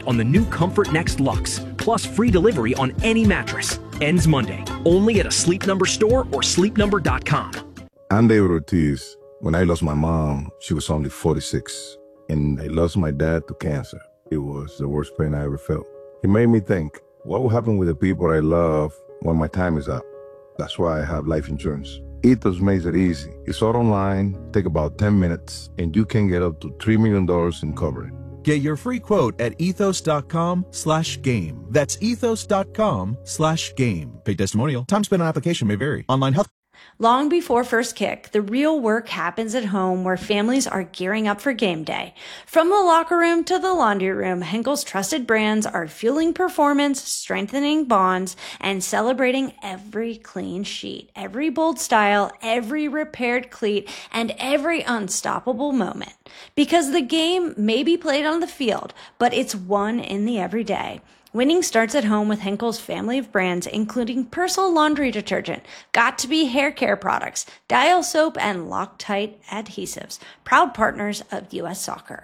discount on the new Comfort Next Luxe, plus free delivery on any mattress. Ends Monday, only at a Sleep Number store or sleepnumber.com. I'm David Ortiz. When I lost my mom, she was only 46, and I lost my dad to cancer. It was the worst pain I ever felt. It made me think, what will happen with the people I love when my time is up? That's why I have life insurance. Ethos makes it easy. It's all online, take about 10 minutes, and you can get up to $3 million in coverage. Get your free quote at ethos.com/game. That's ethos.com/game. Paid testimonial. Time spent on application may vary. Online health. Long before first kick, the real work happens at home where families are gearing up for game day. From the locker room to the laundry room, Henkel's trusted brands are fueling performance, strengthening bonds, and celebrating every clean sheet, every bold style, every repaired cleat, and every unstoppable moment. Because the game may be played on the field, but it's won in the everyday. Winning starts at home with Henkel's family of brands, including Persil laundry detergent, Got2b hair care products, Dial soap, and Loctite adhesives. Proud partners of U.S. Soccer.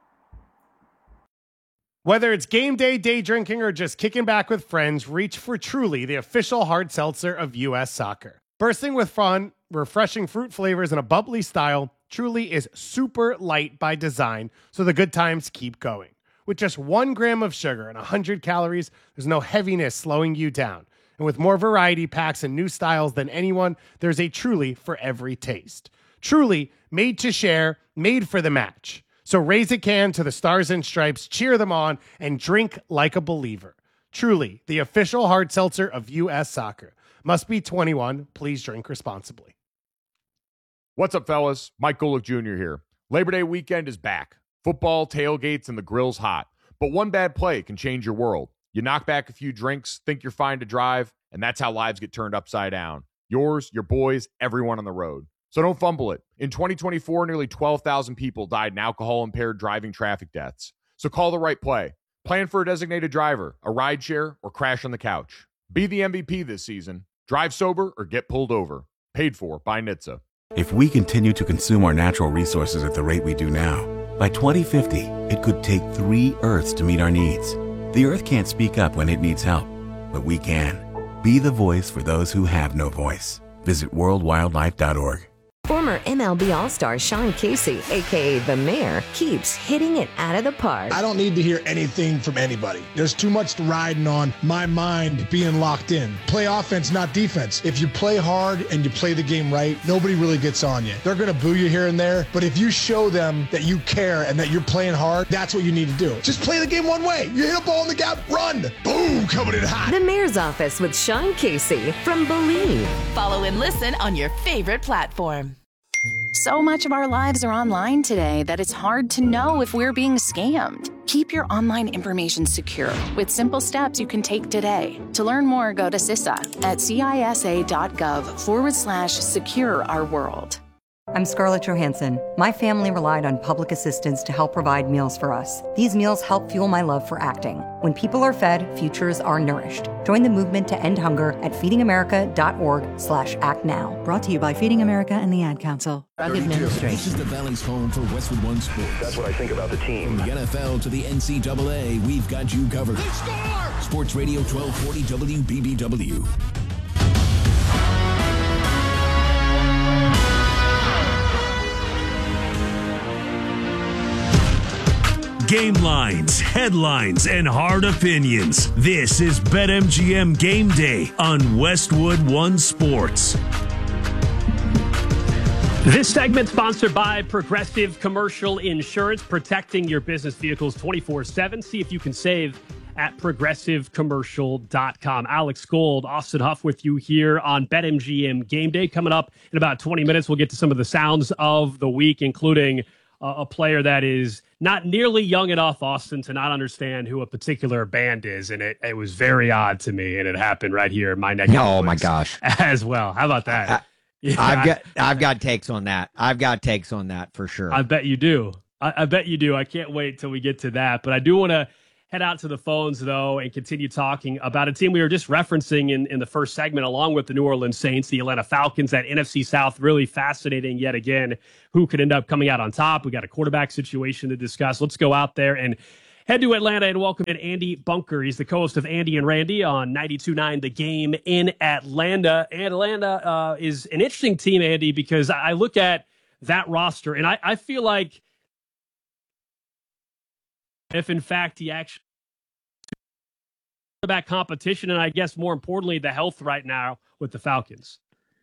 Whether it's game day, day drinking, or just kicking back with friends, reach for Truly, the official hard seltzer of U.S. Soccer. Bursting with fun, refreshing fruit flavors, and a bubbly style, Truly is super light by design, so the good times keep going. With just 1 gram of sugar and 100 calories, there's no heaviness slowing you down. And with more variety packs and new styles than anyone, there's a Truly for every taste. Truly, made to share, made for the match. So raise a can to the Stars and Stripes, cheer them on, and drink like a believer. Truly, the official hard seltzer of U.S. Soccer. Must be 21. Please drink responsibly. What's up, fellas? Mike Golick Jr. here. Labor Day weekend is back. Football, tailgates, and the grill's hot. But one bad play can change your world. You knock back a few drinks, think you're fine to drive, and that's how lives get turned upside down. Yours, your boys, everyone on the road. So don't fumble it. In 2024, nearly 12,000 people died in alcohol-impaired driving traffic deaths. So call the right play. Plan for a designated driver, a rideshare, or crash on the couch. Be the MVP this season. Drive sober or get pulled over. Paid for by NHTSA. If we continue to consume our natural resources at the rate we do now, by 2050, it could take 3 Earths to meet our needs. The Earth can't speak up when it needs help, but we can. Be the voice for those who have no voice. Visit worldwildlife.org. Former MLB All-Star Sean Casey, a.k.a. The Mayor, keeps hitting it out of the park. I don't need to hear anything from anybody. There's too much riding on my mind being locked in. Play offense, not defense. If you play hard and you play the game right, nobody really gets on you. They're going to boo you here and there, but if you show them that you care and that you're playing hard, that's what you need to do. Just play the game one way. You hit a ball in the gap, run. Boom, coming in hot. The Mayor's Office with Sean Casey from Believe. Follow and listen on your favorite platform. So much of our lives are online today that it's hard to know if we're being scammed. Keep your online information secure with simple steps you can take today. To learn more, go to CISA at cisa.gov/secure our world. I'm Scarlett Johansson. My family relied on public assistance to help provide meals for us. These meals help fuel my love for acting. When people are fed, futures are nourished. Join the movement to end hunger at feedingamerica.org/actnow. Brought to you by Feeding America and the Ad Council. Drug Administration. This is the Valley's home for Westwood One Sports. That's what I think about the team. From the NFL to the NCAA, we've got you covered. Sports Radio 1240 WBBW. Game lines, headlines, and hard opinions. This is BetMGM Game Day on Westwood One Sports. This segment sponsored by Progressive Commercial Insurance, protecting your business vehicles 24/7. See if you can save at progressivecommercial.com. Alex Gold, Austin Huff with you here on BetMGM Game Day. Coming up in about 20 minutes, we'll get to some of the sounds of the week, including a player that is not nearly young enough, Austin, to not understand who a particular band is. And it was very odd to me, and it happened right here in my neck. Oh, my gosh. As well. How about that? I've got takes on that. I've got takes on that for sure. I bet you do. I bet you do. I can't wait till we get to that. But I do want to head out to the phones, though, and continue talking about a team we were just referencing in the first segment, along with the New Orleans Saints, the Atlanta Falcons. That NFC South, really fascinating yet again. Who could end up coming out on top? We got a quarterback situation to discuss. Let's go out there and Head to Atlanta and welcome in Andy Bunker. He's the co-host of Andy and Randy on 92.9 The Game in Atlanta. And Atlanta is an interesting team, Andy, because I look at that roster and I feel like if, in fact, he actually back competition and I guess more importantly, the health right now with the Falcons.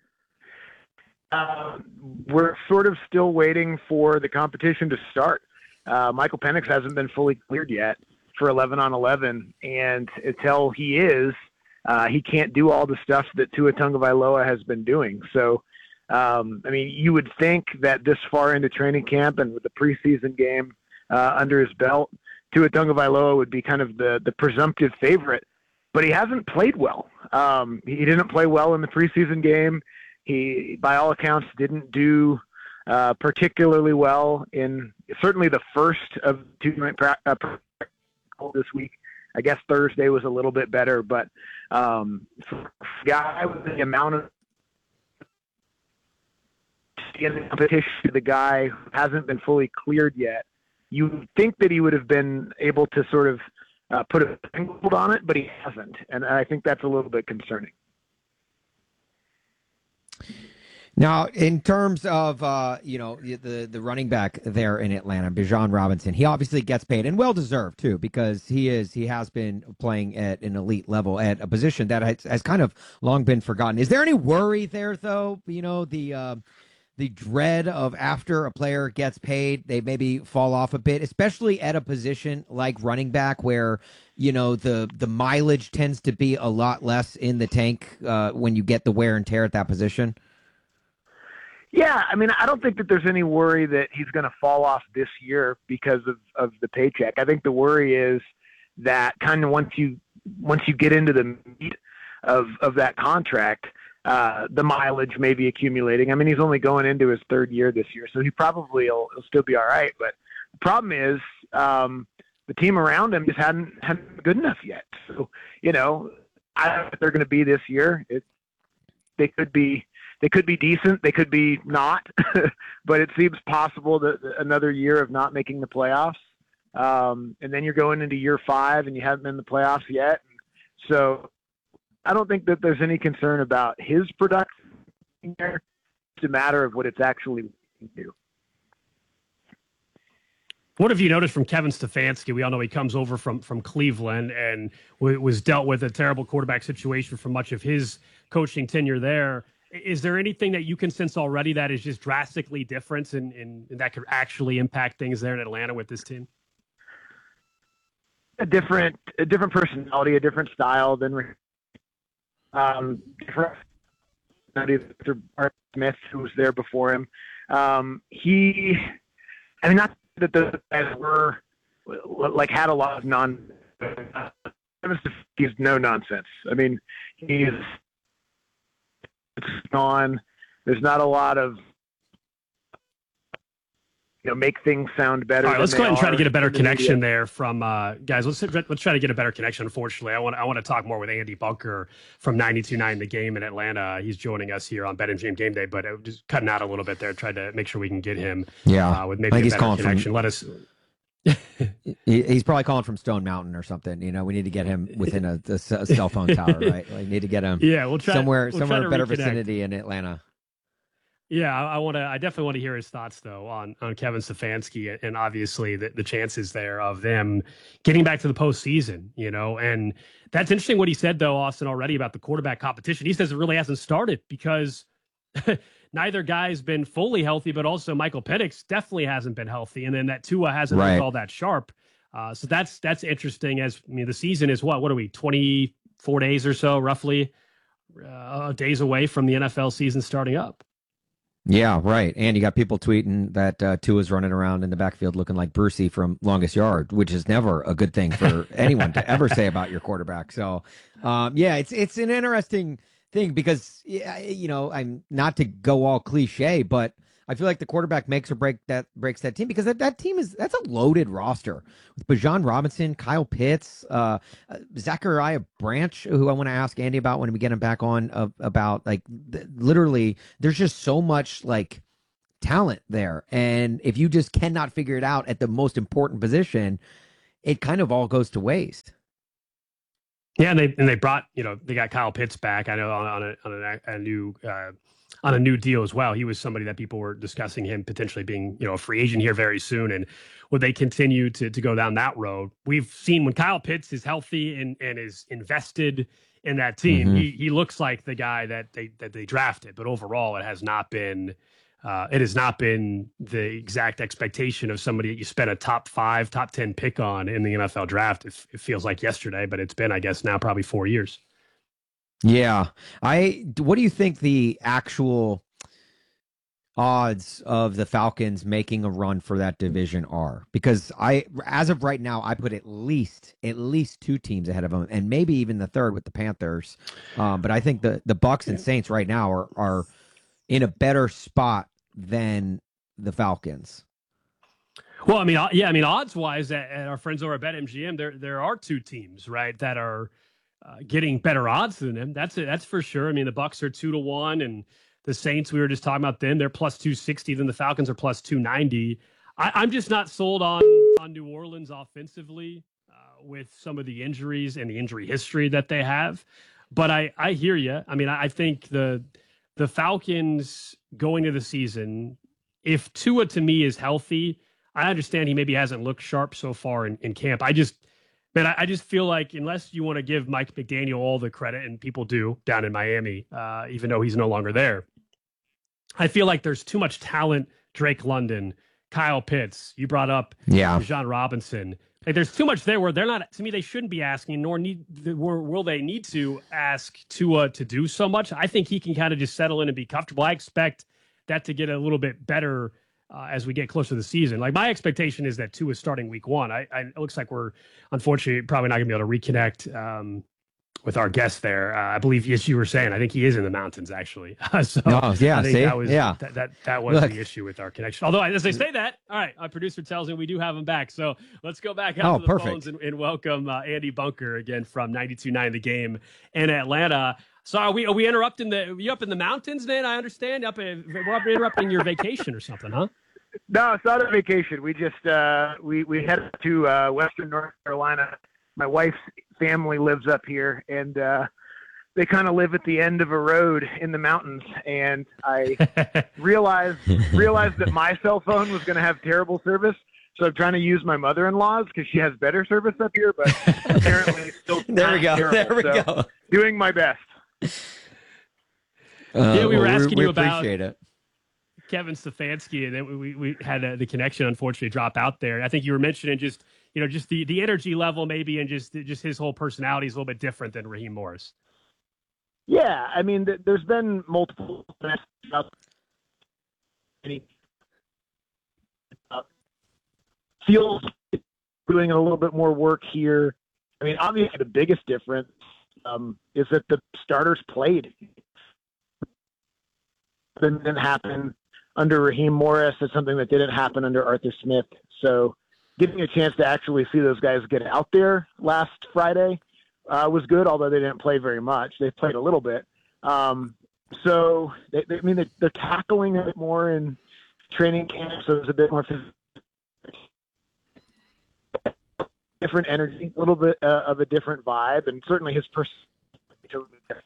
We're sort of still waiting for the competition to start. Michael Penix hasn't been fully cleared yet for 11-on-11, and until he is, he can't do all the stuff that Tua Tagovailoa has been doing. So, I mean, you would think that this far into training camp and with the preseason game under his belt, Tua Tagovailoa would be kind of the presumptive favorite, but he hasn't played well. He didn't play well in the preseason game. He, by all accounts, didn't do particularly well in certainly the first of 2 night this week. I guess Thursday was a little bit better, but guy with the amount of competition, the guy who hasn't been fully cleared yet, you would think that he would have been able to sort of put a hold on it, but he hasn't, and I think that's a little bit concerning. Now, in terms of, the running back there in Atlanta, Bijan Robinson, he obviously gets paid and well-deserved, too, because he has been playing at an elite level at a position that has kind of long been forgotten. Is there any worry there, though? The dread of after a player gets paid, they maybe fall off a bit, especially at a position like running back where, the mileage tends to be a lot less in the tank when you get the wear and tear at that position? Yeah, I mean, I don't think that there's any worry that he's going to fall off this year because of the paycheck. I think the worry is that kind of once you get into the meat of that contract, the mileage may be accumulating. I mean, he's only going into his third year this year, so he probably will still be all right. But the problem is the team around him just hadn't been good enough yet. So, I don't know if they're going to be this year. They could be decent. They could be not, but it seems possible that another year of not making the playoffs. And then you're going into year 5 and you haven't been in the playoffs yet. So I don't think that there's any concern about his production there. It's a matter of what it's actually do. What have you noticed from Kevin Stefanski? We all know he comes over from Cleveland and was dealt with a terrible quarterback situation for much of his coaching tenure there. Is there anything that you can sense already that is just drastically different and that could actually impact things there in Atlanta with this team? A different personality, a different style than different. Art Smith, who was there before him. Not that the guys were had a lot of he's no nonsense. I mean, he's on. There's not a lot of make things sound better. All right, let's go ahead and try to get a better connection there from guys. Let's try to get a better connection. Unfortunately, I want to talk more with Andy Bunker from 92.9 The Game in Atlanta. He's joining us here on BetMGM Game Day, but just cutting out a little bit there. Tried to make sure we can get him. With maybe a better connection. Let us. He's probably calling from Stone Mountain or something. We need to get him within a cell phone tower, right? Like, need to get him. Yeah, we'll try somewhere better reconnect. vicinity in Atlanta. Yeah, I definitely want to hear his thoughts though on Kevin Stefanski and obviously the chances there of them getting back to the postseason. And that's interesting what he said though, Austin, already about the quarterback competition. He says it really hasn't started because neither guy's been fully healthy, but also Michael Penix definitely hasn't been healthy, and then that Tua hasn't looked all that sharp. So that's interesting. The season is what are we 24 days or so roughly days away from the NFL season starting up. Yeah, right. And you got people tweeting that Tua's running around in the backfield looking like Brucey from Longest Yard, which is never a good thing for anyone to ever say about your quarterback. So, it's an interesting thing because, I'm not to go all cliche, but I feel like the quarterback breaks that team because that team that's a loaded roster with Bijan Robinson, Kyle Pitts, Zachariah Branch, who I want to ask Andy about when we get him back on about literally there's just so much talent there. And if you just cannot figure it out at the most important position, it kind of all goes to waste. Yeah, and they brought, they got Kyle Pitts back. I know on a new deal as well. He was somebody that people were discussing him potentially being, a free agent here very soon. And would they continue to go down that road? We've seen when Kyle Pitts is healthy and is invested in that team, he looks like the guy that they drafted. But overall, it has not been the exact expectation of somebody that you spent a top 5, top 10 pick on in the NFL draft. It feels like yesterday, but it's been, I guess, now probably 4 years. Yeah. What do you think the actual odds of the Falcons making a run for that division are? Because as of right now, I put at least 2 teams ahead of them, and maybe even the third with the Panthers. But I think the Bucks and Saints right now are in a better spot than the Falcons. Well, odds wise, at our friends over at BetMGM, there are 2 teams, right, that are getting better odds than them. That's for sure. I mean, the Bucks are 2-1, and the Saints, we were just talking about them, they're plus 260. Then the Falcons are plus 290. I'm just not sold on New Orleans offensively with some of the injuries and the injury history that they have. But I hear you. I mean, I think the Falcons going to the season, if Tua to me is healthy, I understand he maybe hasn't looked sharp so far in camp. I just feel like unless you want to give Mike McDaniel all the credit, and people do down in Miami, even though he's no longer there, I feel like there's too much talent. Drake London, Kyle Pitts, you brought up Bijan Robinson. Like, there's too much there where they're not, to me, they shouldn't be asking, nor will they need to ask Tua to do so much. I think he can kind of just settle in and be comfortable. I expect that to get a little bit better as we get closer to the season. Like, my expectation is that Tua is starting week 1. It looks like we're unfortunately probably not going to be able to reconnect with our guest there. I believe, as you were saying, I think he is in the mountains actually. I think that was the issue with our connection. Although, as they say that, all right, our producer tells me we do have him back. So let's go back out to the phones and welcome Andy Bunker again from 92.9 The Game in Atlanta. So are we interrupting you up in the mountains, man? I understand. We're interrupting your vacation or something, huh? No, it's not a vacation. We just we headed to Western North Carolina. My wife's family lives up here, and they kind of live at the end of a road in the mountains. And I realized that my cell phone was going to have terrible service. So I'm trying to use my mother-in-law's because she has better service up here, but apparently it's still there we go. Terrible. There we go. Doing my best. We were asking you about appreciate it. Kevin Stefanski, and then we had the connection unfortunately drop out there. I think you were mentioning just the energy level maybe, and just his whole personality is a little bit different than Raheem Morris. Yeah, I mean, there's been multiple feels doing a little bit more work here. I mean, obviously the biggest difference is that the starters played. That didn't happen under Raheem Morris. It's something that didn't happen under Arthur Smith. So getting a chance to actually see those guys get out there last Friday was good, although they didn't play very much. They played a little bit. So they're tackling a bit more in training camp, so there's a bit more different energy, a little bit of a different vibe, and certainly his personality.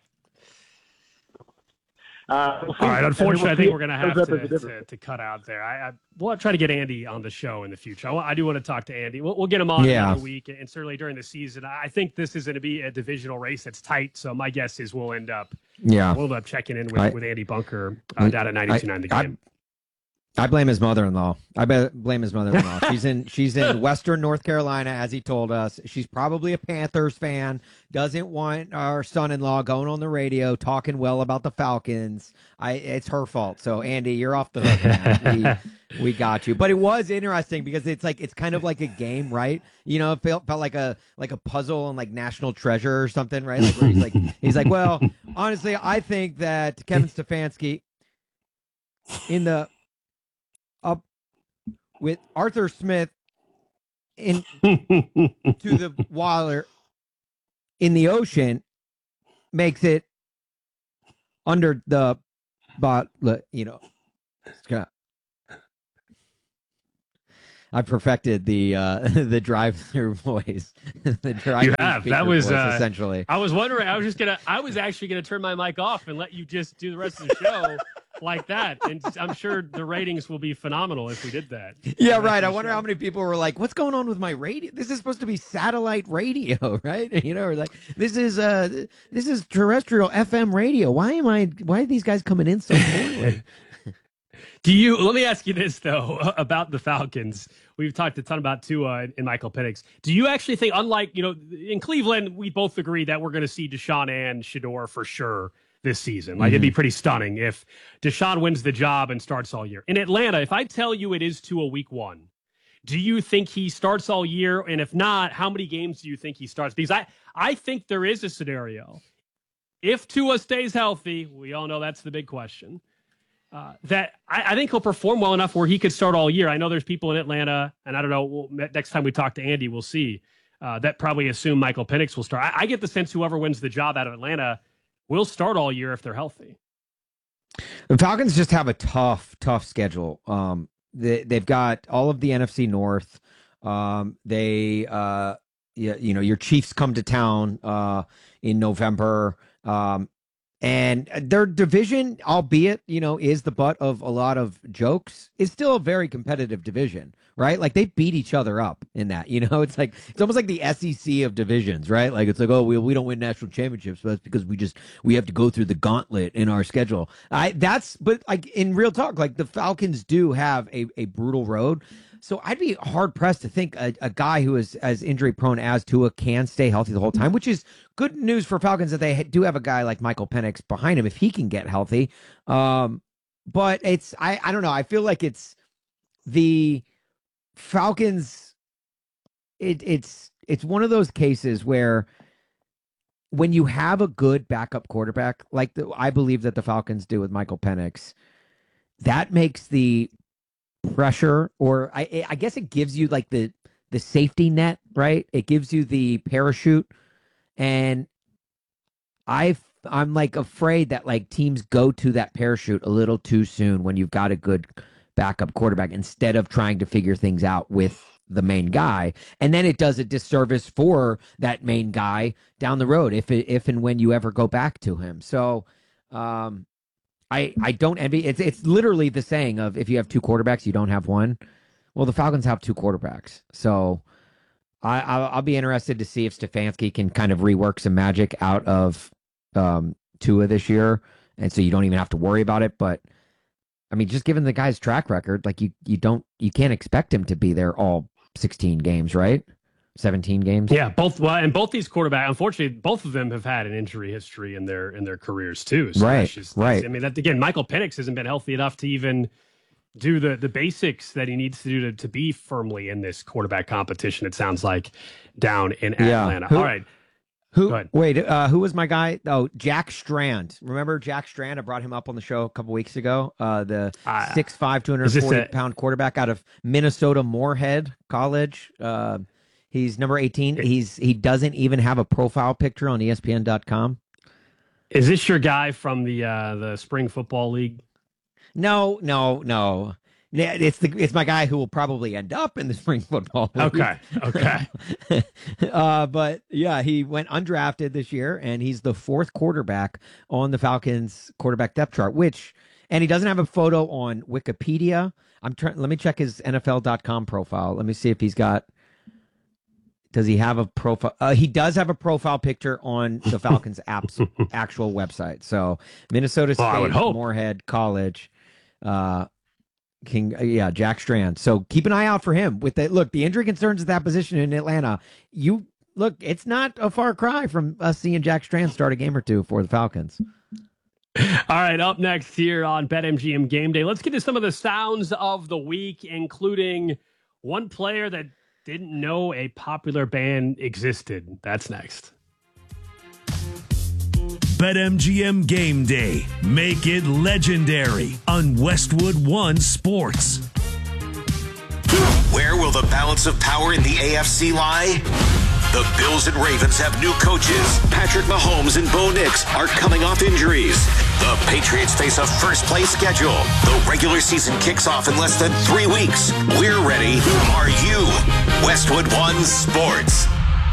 All right. Unfortunately, I think we're going to have to cut out there. We'll try to get Andy on the show in the future. I do want to talk to Andy. We'll get him on another week, and certainly during the season. I think this is going to be a divisional race that's tight. So my guess is we'll end up checking in with Andy Bunker down at 92.9 The Game. I blame his mother-in-law. She's in Western North Carolina, as he told us. She's probably a Panthers fan. Doesn't want our son-in-law going on the radio talking well about the Falcons. It's her fault. So Andy, you're off the hook, man. We got you. But it was interesting because it's kind of like a game, right? You know, it felt like a puzzle on like National Treasure or something, right? Like where he's like, well, honestly, I think that Kevin Stefanski in the up with Arthur Smith to the water in the ocean makes it under the it's gonna, I've perfected the drive-through voice. The drive-through You have. speaker That was voice, essentially. I was wondering. I was actually gonna turn my mic off and let you just do the rest of the show like that. And I'm sure the ratings will be phenomenal if we did that. Yeah, right. I wonder how many people were like, "What's going on with my radio? This is supposed to be satellite radio, right?" You know, or like this is terrestrial FM radio. Why are these guys coming in so poorly? Let me ask you this, though, about the Falcons. We've talked a ton about Tua and Michael Penix. Do you actually think, unlike, in Cleveland, we both agree that we're going to see Deshaun and Shedeur for sure this season? Like, it'd be pretty stunning if Deshaun wins the job and starts all year. In Atlanta, if I tell you it is Tua week 1, do you think he starts all year? And if not, how many games do you think he starts? Because I think there is a scenario. If Tua stays healthy, we all know that's the big question. That I think he'll perform well enough where he could start all year. I know there's people in Atlanta, and I don't know, next time we talk to Andy, we'll see, that probably assume Michael Penix will start. I get the sense whoever wins the job out of Atlanta will start all year if they're healthy. The Falcons just have a tough schedule. They've got all of the NFC North. Your Chiefs come to town in November. And their division, albeit, is the butt of a lot of jokes, is still a very competitive division, right? Like, they beat each other up in that, it's almost like the SEC of divisions, right? Like, it's like, oh, we don't win national championships, but that's because we have to go through the gauntlet in our schedule. But like, in real talk, like, the Falcons do have a brutal road. So I'd be hard-pressed to think a guy who is as injury-prone as Tua can stay healthy the whole time, which is good news for Falcons that they do have a guy like Michael Penix behind him if he can get healthy. But I don't know. I feel like it's the Falcons. It's one of those cases where when you have a good backup quarterback, like I believe that the Falcons do with Michael Penix, that makes the pressure, or I guess it gives you like the safety net, right? It gives you the parachute, and I'm like afraid that like teams go to that parachute a little too soon when you've got a good backup quarterback instead of trying to figure things out with the main guy, and then it does a disservice for that main guy down the road if and when you ever go back to him. So I don't envy. It's literally the saying of if you have two quarterbacks, you don't have one. Well, the Falcons have two quarterbacks, so I'll be interested to see if Stefanski can kind of rework some magic out of Tua this year, and so you don't even have to worry about it. But I mean, just given the guy's track record, like you can't expect him to be there all 16 games, right? 17 games. Yeah, both these quarterbacks, unfortunately, both of them have had an injury history in their careers too. So right. I mean, that again, Michael Penix hasn't been healthy enough to even do the basics that he needs to do to be firmly in this quarterback competition. It sounds like down in Atlanta. All right. Who was my guy? Oh, Jack Strand. Remember Jack Strand? I brought him up on the show a couple weeks ago. The 6'5", 240-pound quarterback out of Minnesota Moorhead College. He's number 18. He doesn't even have a profile picture on ESPN.com. Is this your guy from the Spring Football League? No. Yeah, it's my guy who will probably end up in the Spring Football League. Okay. But yeah, he went undrafted this year, and he's the fourth quarterback on the Falcons quarterback depth chart. And he doesn't have a photo on Wikipedia. Let me check his NFL.com profile. Let me see if he's got. Does he have a profile? He does have a profile picture on the Falcons actual website. So Minnesota State, Moorhead College, Jack Strand. So keep an eye out for him. The injury concerns at that position in Atlanta. It's not a far cry from us seeing Jack Strand start a game or two for the Falcons. All right, up next here on BetMGM Game Day, let's get to some of the sounds of the week, including one player that didn't know a popular band existed. That's next. BetMGM Game Day. Make it legendary on Westwood One Sports. Where will the balance of power in the AFC lie? The Bills and Ravens have new coaches. Patrick Mahomes and Bo Nix are coming off injuries. The Patriots face a first-place schedule. The regular season kicks off in less than 3 weeks. We're ready. Are you? Westwood One Sports.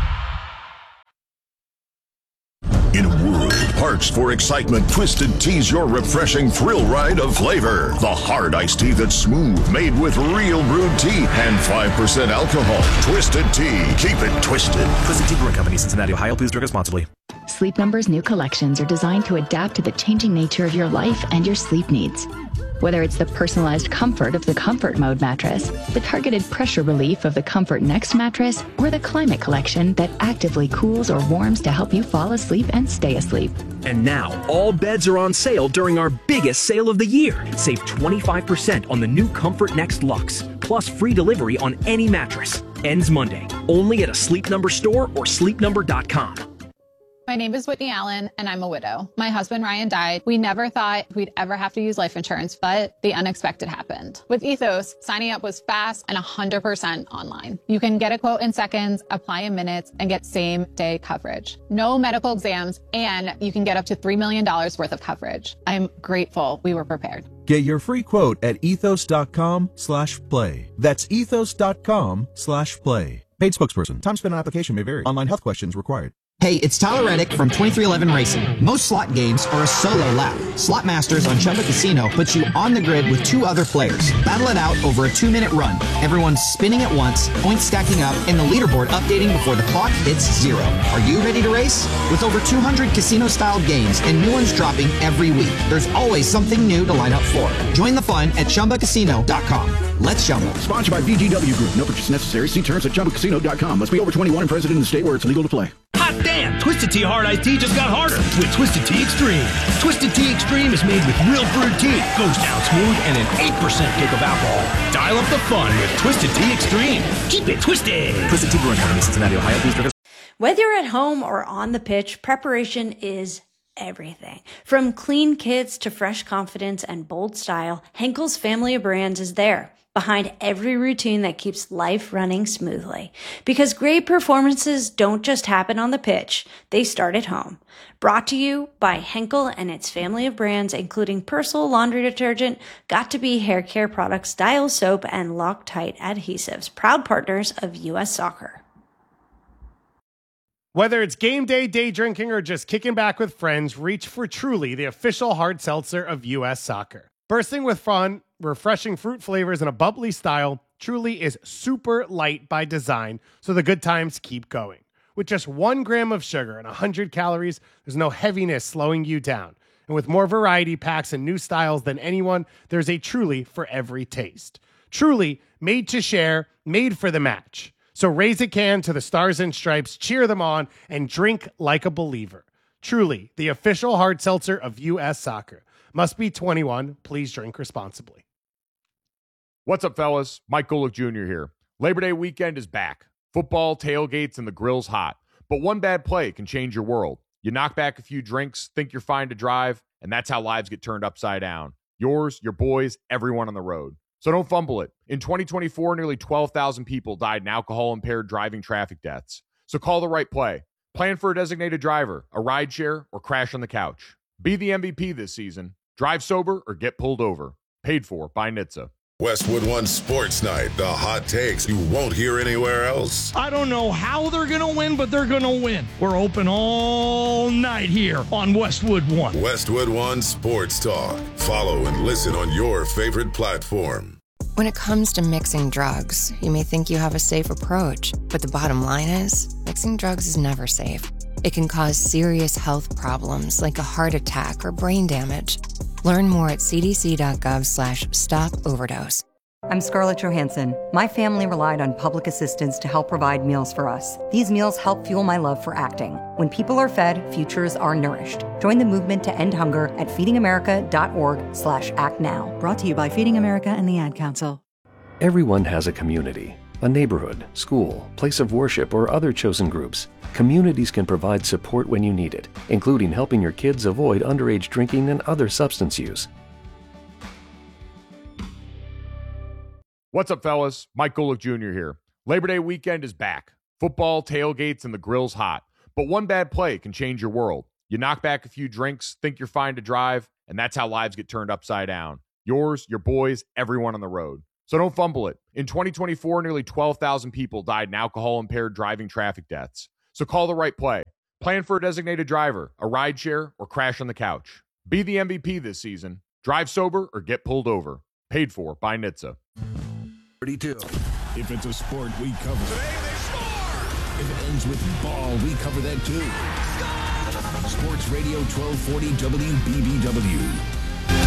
In a world parched for excitement, Twisted Tea's your refreshing thrill ride of flavor. The hard iced tea that's smooth, made with real brewed tea and 5% alcohol. Twisted Tea. Keep it twisted. Twisted Tea Brewing Company, Cincinnati, Ohio. Please drink responsibly. Sleep Number's new collections are designed to adapt to the changing nature of your life and your sleep needs. Whether it's the personalized comfort of the Comfort Mode mattress, the targeted pressure relief of the Comfort Next mattress, or the Climate Collection that actively cools or warms to help you fall asleep and stay asleep. And now, all beds are on sale during our biggest sale of the year. Save 25% on the new Comfort Next Luxe, plus free delivery on any mattress. Ends Monday, only at a Sleep Number store or sleepnumber.com. My name is Whitney Allen, and I'm a widow. My husband, Ryan, died. We never thought we'd ever have to use life insurance, but the unexpected happened. With Ethos, signing up was fast and 100% online. You can get a quote in seconds, apply in minutes, and get same-day coverage. No medical exams, and you can get up to $3 million worth of coverage. I'm grateful we were prepared. Get your free quote at ethos.com/play. That's ethos.com/play. Paid spokesperson. Time spent on application may vary. Online health questions required. Hey, it's Tyler Reddick from 2311 Racing. Most slot games are a solo lap. Slot Masters on Chumba Casino puts you on the grid with 2 other players. Battle it out over a 2-minute run. Everyone's spinning at once, points stacking up, and the leaderboard updating before the clock hits 0. Are you ready to race? With over 200 casino-style games and new ones dropping every week, there's always something new to line up for. Join the fun at ChumbaCasino.com. Let's Chumba. Sponsored by VGW Group. No purchase necessary. See terms at ChumbaCasino.com. Must be over 21 and present in the state where it's legal to play. Hot damn! Twisted Tea Hard Iced Tea just got harder with Twisted Tea Extreme. Twisted Tea Extreme is made with real brewed tea, goes down smooth, and an 8% kick of alcohol. Dial up the fun with Twisted Tea Extreme. Keep it twisted. Twisted Tea Brewing Company, Cincinnati, Ohio. Please drink. Whether you're at home or on the pitch, preparation is everything. From clean kits to fresh confidence and bold style, Henkel's family of brands is there, behind every routine that keeps life running smoothly. Because great performances don't just happen on the pitch, they start at home. Brought to you by Henkel and its family of brands, including Persil laundry detergent, Got2b hair care products, Dial soap, and Loctite adhesives, proud partners of U.S. Soccer. Whether it's game day, day drinking, or just kicking back with friends, reach for Truly, the official hard seltzer of U.S. Soccer. Bursting with fun, refreshing fruit flavors, and a bubbly style, Truly is super light by design, so the good times keep going. With just 1 gram of sugar and 100 calories, there's no heaviness slowing you down. And with more variety packs and new styles than anyone, there's a Truly for every taste. Truly, made to share, made for the match. So raise a can to the Stars and Stripes, cheer them on, and drink like a believer. Truly, the official hard seltzer of U.S. Soccer. Must be 21. Please drink responsibly. What's up, fellas? Mike Golick Jr. here. Labor Day weekend is back. Football, tailgates, and the grill's hot. But one bad play can change your world. You knock back a few drinks, think you're fine to drive, and that's how lives get turned upside down. Yours, your boys, everyone on the road. So don't fumble it. In 2024, nearly 12,000 people died in alcohol-impaired driving traffic deaths. So call the right play. Plan for a designated driver, a rideshare, or crash on the couch. Be the MVP this season. Drive sober or get pulled over. Paid for by NHTSA. Westwood One Sports Night. The hot takes you won't hear anywhere else. I don't know how they're going to win, but they're going to win. We're open all night here on Westwood One. Westwood One Sports Talk. Follow and listen on your favorite platform. When it comes to mixing drugs, you may think you have a safe approach, but the bottom line is, mixing drugs is never safe. It can cause serious health problems like a heart attack or brain damage. Learn more at cdc.gov/stop-overdose. I'm Scarlett Johansson. My family relied on public assistance to help provide meals for us. These meals help fuel my love for acting. When people are fed, futures are nourished. Join the movement to end hunger at feedingamerica.org/actnow. Brought to you by Feeding America and the Ad Council. Everyone has a community, a neighborhood, school, place of worship, or other chosen groups. Communities can provide support when you need it, including helping your kids avoid underage drinking and other substance use. What's up, fellas? Mike Golick Jr. here. Labor Day weekend is back. Football, tailgates, and the grill's hot. But one bad play can change your world. You knock back a few drinks, think you're fine to drive, and that's how lives get turned upside down. Yours, your boys, everyone on the road. So don't fumble it. In 2024, nearly 12,000 people died in alcohol-impaired driving traffic deaths. So call the right play. Plan for a designated driver, a rideshare, or crash on the couch. Be the MVP this season. Drive sober or get pulled over. Paid for by NHTSA. 32. If it's a sport, we cover it. Today they score! If it ends with ball, we cover that too. Score! Sports Radio 1240 WBBW.